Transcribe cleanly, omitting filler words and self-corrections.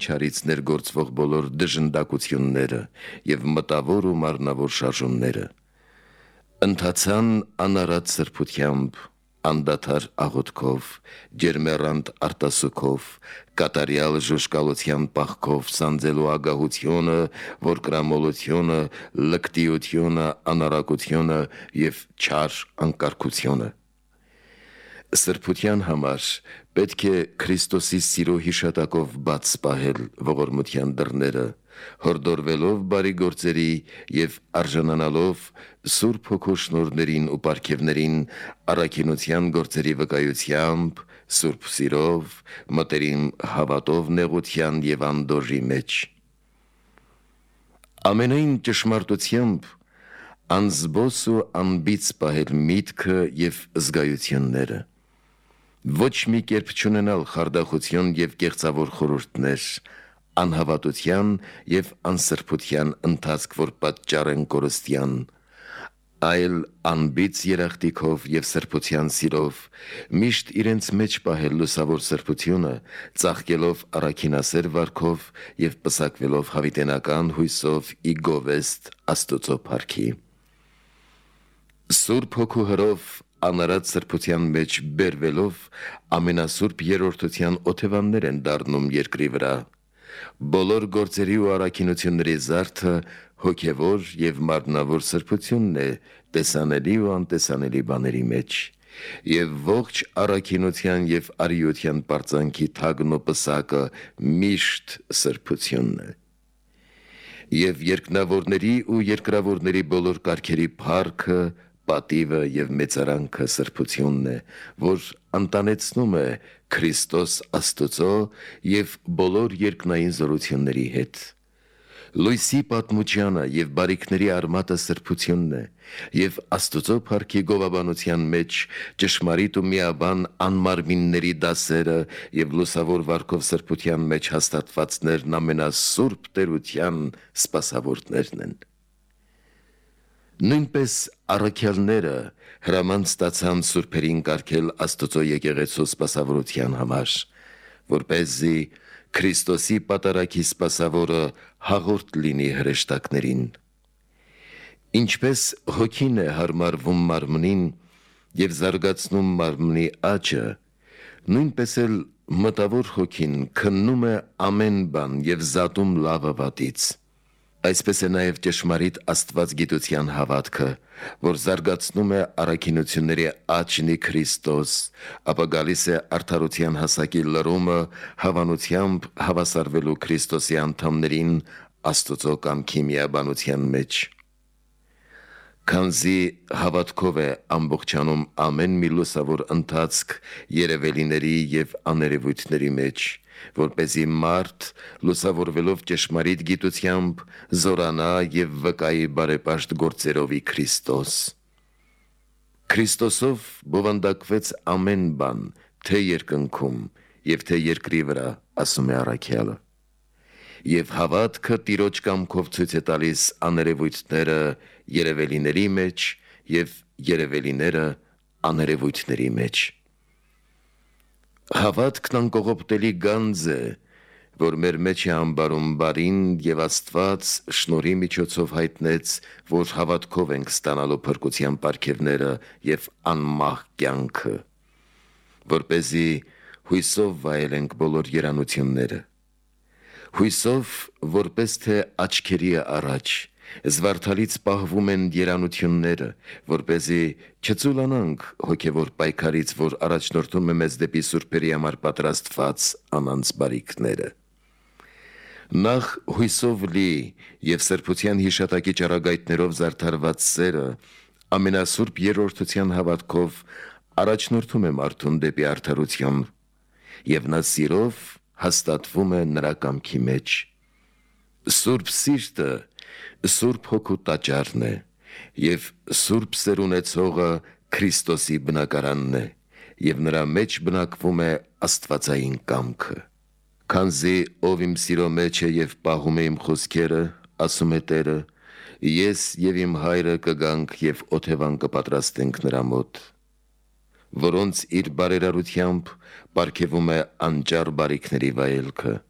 միջարից ներգործվող բոլոր դժնդակությունները և մտավոր ու մարմնավոր շարժումները։ Ընթացան անարատ սրբությամբ, անդադար աղոթքով, ջերմեռանդ արտասուքով, կատարյալ ժուժկալության պահքով սանձելու ագահությունը, որդկրամոլությունը, լկտիությունը, անարակությունը և չար անկարգությունը։ Սրբության համար պետք է Քրիստոսի սիրո հիշատակով բաց պահել ողորմության դռները, հորդորվելով բարի գործերի և արժանանալով Սուրբ Հոգու շնորհներին ու պարգևներին առաքինության գործերի վկայությամբ, սուրբ սիրով, մտերիմ հավատով նեղության և անդորրի մեջ։ Ամենայն ճշմարտությամբ անզբոս ու անբիծ պահել միտքը և զգայությունները, ոչ մի կերպ չունենալ խարդախություն և կեղծավոր խորհուրդներ, անհավատության և անսրբության ընթացք, որ պատճառ են կորստյան, այլ անբիծ երախտիքով և սրբության սիրով միշտ իրենց մեջ պահել լուսավոր սրբությունը, ծաղկելով առաքինասեր վարքով և պսակվելով հավիտենական հույսով ի գովեստ Աստուծո փառքի։ Սուրբ Հոգու հրով անարատ սրբության մեջ բերվելով ամենասուրբ երրորդության օթևաններ են դառնում երկրի վրա։ Բոլոր գործերի ու առաքինությունների զարդը հոգևոր և մարմնավոր սրբությունն է տեսանելի ու անտեսանելի բաների մեջ, և ողջ առաքինության և արիության պարծանքի թագն ու պսակը միշտ սրբությունն է։ Եվ երկնավորների ու երկրավորների բոլոր կարգերի փառքը, պատիվը և մեծարանքը սրբությունն է, որ ընտանեցնում է Քրիստոս Աստուծո և բոլոր երկնային զորությունների հետ։ Լույսի պատմուճանը և բարիքների արմատը սրբությունն է, և Աստուծո փառքի գովաբանության մեջ ճշմարիտ ու միաբան անմարմինների դասերը և լուսավոր վարքով սրբության մեջ հաստատվածներն ամենասուրբ տերության սպասավորներն են։ Նույնպես առաքյալները հրաման ստացան սուրբերին կարգել Աստուծո եկեղեցու սպասավորության համար, որպեսզի Քրիստոսի պատարագի սպասավորը հաղորդ լինի հրեշտակներին։ Ինչպես Հոգին է հարմարվում մարմնին և զարգացնում մարմնի աճը, նույնպես էլ Մտավոր Հոգին քննում է ամեն բան և զատում լավը վատից։ Այսպես է նաև ճշմարիտ աստվածգիտության հավատքը, որ զարգացնում է առաքինությունների աճն ի Քրիստոս, ապա գալիս է արդարության հասակի լրումը հավանությամբ հավասարվելու Քրիստոսի անդամներին Աստուծո կամքի միաբանության մեջ։ Քանզի հավատքով է ամբողջանում ամեն մի լուսավոր ընթացք երևելիների և աներևույթների մեջ, որպեսզի մարդ, լուսավորվելով ճշմարիտ գիտությամբ, զորանա և վկայի բարեպաշտ գործերով ի Քրիստոս։ Քրիստոսով բովանդակվեց ամեն բան, թե երկնքում և թե երկրի վրա, ասում է առաքյալը։ Եվ հավատքը Տիրոջ կամքով ցույց է տալիս աներևույթները երևելիների մեջ և երևելիները աներևույթների մեջ։ Հավատքն անկողոպտելի գանձ է, որ մեր մեջ է ամբարում բարին, և Աստված շնորհի միջոցով հայտնեց, որ հավատքով ենք ստանալու փրկության պարգևները և անմահ կյանքը, որպեսզի հույսով վայելենք բոլոր երանությունները։ Հույսով, որպես թե աչքերի է առաջ, զվարթալից պահվում են երանությունները, որպեսզի չծուլանանք հոգևոր պայքարից, որ առաջնորդում է մեզ դեպի սուրբերի համար պատրաստված անանց բարիքները։ Նախ հույսով լի և սրբության հիշատակի ճառագայթներով զարդարված սերը ամենասուրբ երրորդության հավատքով առաջնորդում է մարդուն դեպի արդարություն, և նա սիրով հաստատվում է նրա կամքի մեջ։ Սուրբ սիրտը Սուրբ Հոգու տաճարն է, և սուրբ սեր ունեցողը Քրիստոսի բնակարանն է, և նրա մեջ բնակվում է աստվածային կամքը։ Քանզի ով իմ սիրո մեջ է և պահում է իմ խոսքերը, ասում է Տերը, ես և իմ Հայրը կգանք և օթևան կպատրաստենք նրա մոտ, որոնց իր բարերարությամբ պարգևում է անճար բարիքների վայելքը։